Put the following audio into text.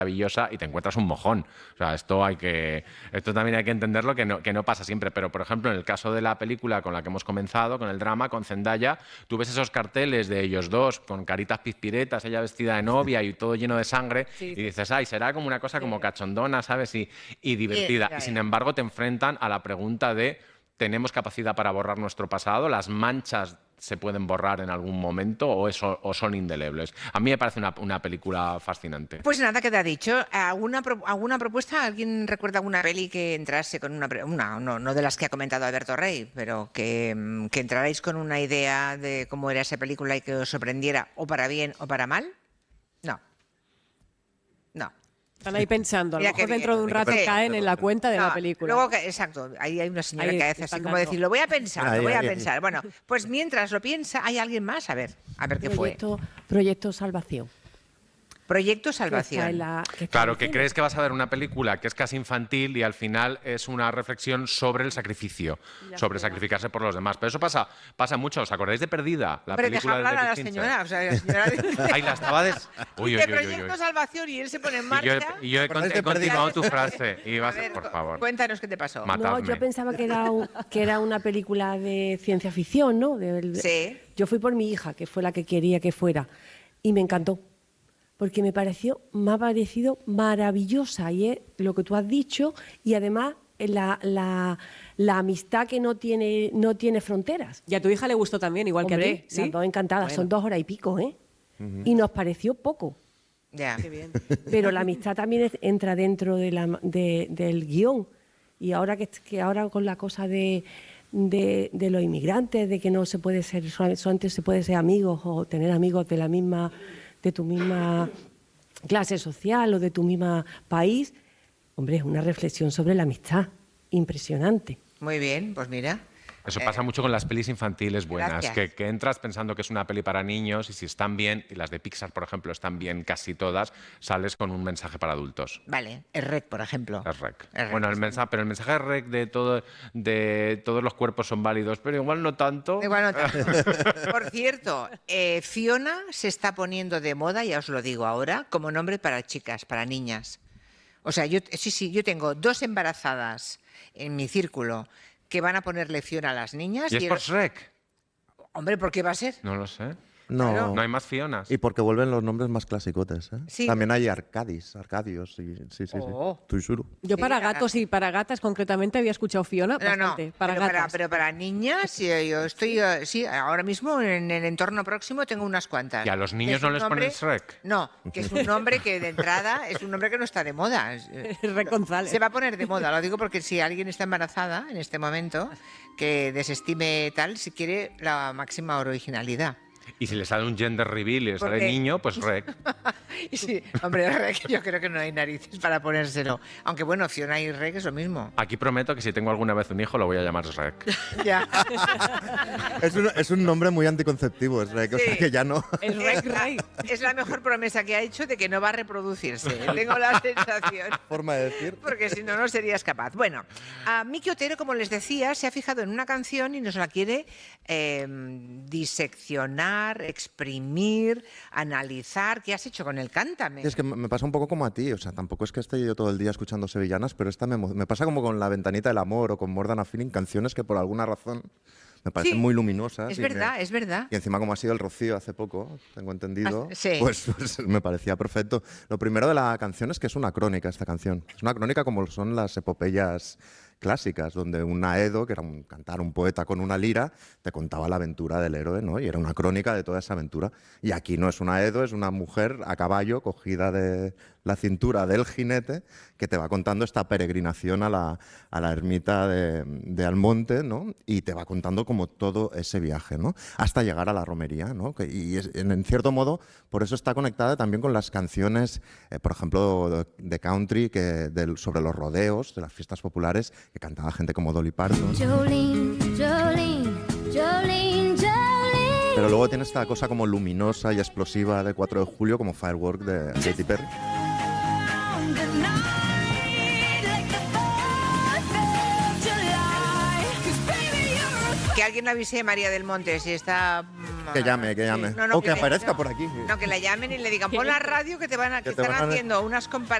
maravillosa y te encuentras un mojón. O sea, esto también hay que entenderlo, que no pasa siempre. Pero, por ejemplo, en el caso de la película con la que hemos comenzado, con el drama, con Zendaya, tú ves esos carteles de ellos dos, con caritas pispiretas, ella vestida de novia y todo lleno de sangre, y dices, ay, será como una cosa como cachondona, ¿sabes? Y divertida. Y sin embargo te enfrentan a la pregunta de, ¿tenemos capacidad para borrar nuestro pasado? ¿Las manchas se pueden borrar en algún momento o son indelebles? A mí me parece una película fascinante. Pues nada, queda dicho. ¿Alguna propuesta? ¿Alguien recuerda alguna peli que entrase con no de las que ha comentado Alberto Rey, pero que entrarais con una idea de cómo era esa película y que os sorprendiera, o para bien o para mal? No. Están ahí pensando, a lo mejor dentro de un rato caen en la cuenta de la película. Luego, exacto, ahí hay una señora que hace así como decir, lo voy a pensar. Bueno, pues mientras lo piensa, hay alguien más, a ver qué fue. Proyecto Salvación. Proyecto Salvación. Claro, que crees que vas a ver una película que es casi infantil y al final es una reflexión sobre el sacrificio, sobre sacrificarse por los demás. Pero eso pasa mucho. ¿Os acordáis de Perdida? La película de hablar a la señora. O sea, la señora ahí la estaba de Proyecto Salvación y él se pone en marcha. Y yo he continuado tu frase. Y vas a por favor. Cuéntanos qué te pasó. No, yo pensaba que era una película de ciencia ficción, ¿no? Sí. Yo fui por mi hija, que fue la que quería que fuera, y me encantó. Porque me ha parecido maravillosa, y es lo que tú has dicho, y además la amistad que no tiene fronteras. Y a tu hija le gustó también, igual que a ti. ¿Sí? Las dos encantadas, son 2 horas y pico, ¿eh? Y nos pareció poco. Ya. Qué bien. Pero la amistad también entra dentro del guión. Y ahora que ahora con la cosa de los inmigrantes, de que no se puede ser, solamente se puede ser amigos o tener amigos de tu misma clase social o de tu mismo país, hombre, es una reflexión sobre la amistad impresionante. Muy bien, pues mira. Eso pasa mucho con las pelis infantiles buenas, que entras pensando que es una peli para niños y si están bien, y las de Pixar, por ejemplo, están bien casi todas, sales con un mensaje para adultos. Vale, el REC, por ejemplo. El REC. Bueno, pero el mensaje REC de todos los cuerpos son válidos, pero igual no tanto. Igual no tanto. Por cierto, Fiona se está poniendo de moda, ya os lo digo ahora, como nombre para chicas, para niñas. O sea, yo tengo 2 embarazadas en mi círculo que van a ponerle Fiona a las niñas. ¿Y es por Shrek? Hombre, ¿por qué va a ser? No lo sé. No. Claro. No hay más Fionas. Y porque vuelven los nombres más clasicotes, ¿eh? Sí. También hay Arcadios, sí. Estoy seguro. Yo para gatos y para gatas concretamente había escuchado Fiona bastante. Para gatas. Pero para niñas, yo estoy, ahora mismo en el entorno próximo tengo unas cuantas. ¿Y a los niños no les ponen Shrek? No, que es un nombre que de entrada es un nombre que no está de moda. Rec González. Se va a poner de moda, lo digo porque si alguien está embarazada en este momento, que desestime tal, si quiere la máxima originalidad. Y si le sale un gender reveal y le sale niño, pues Rec. Sí, hombre, Rec, yo creo que no hay narices para ponérselo. Aunque bueno, Fiona y Rec es lo mismo. Aquí prometo que si tengo alguna vez un hijo lo voy a llamar Rec. Ya. Es un nombre muy anticonceptivo, es Rec, o sea que ya no. Es Rec Rey. Es la mejor promesa que ha hecho de que no va a reproducirse. Tengo la sensación. Forma de decir. Porque si no, no serías capaz. Bueno, a Miki Otero, como les decía, se ha fijado en una canción y nos la quiere diseccionar, exprimir, analizar. ¿Qué has hecho con el Cántame? Es que me pasa un poco como a ti, o sea, tampoco es que esté yo todo el día escuchando sevillanas, pero esta me pasa como con La Ventanita del Amor o con More Than a Feeling, canciones que por alguna razón me parecen muy luminosas. Es verdad, es verdad. Y encima, como ha sido el Rocío hace poco, tengo entendido, sí. pues me parecía perfecto. Lo primero de la canción es que es una crónica esta canción. Es una crónica como son las epopeyas clásicas, donde un Aedo, que era un poeta con una lira, te contaba la aventura del héroe, ¿no? Y era una crónica de toda esa aventura. Y aquí no es un Aedo, es una mujer a caballo, cogida de la cintura del jinete, que te va contando esta peregrinación a la ermita de Almonte, ¿no? Y te va contando como todo ese viaje, ¿no? Hasta llegar a la romería, ¿no? Y en cierto modo, por eso está conectada también con las canciones, por ejemplo, de country, sobre los rodeos, de las fiestas populares, que cantaba gente como Dolly Parton. Jolene, Jolene, Jolene, Jolene. Pero luego tiene esta cosa como luminosa y explosiva de 4 de julio, como Firework de Katy Perry. Que alguien avise a María del Monte si está Que llame. No, o que aparezca por aquí. No, que la llamen y le digan, pon la radio que te van a, que están haciendo unas comparaciones